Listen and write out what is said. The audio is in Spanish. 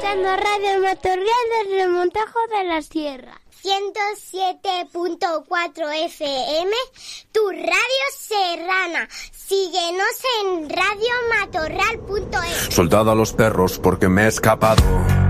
escuchando Radio Matorral desde el Montajo de la Sierra. 107.4 FM, tu radio serrana. Síguenos en radiomatorral.es. Soldado a los perros porque me he escapado.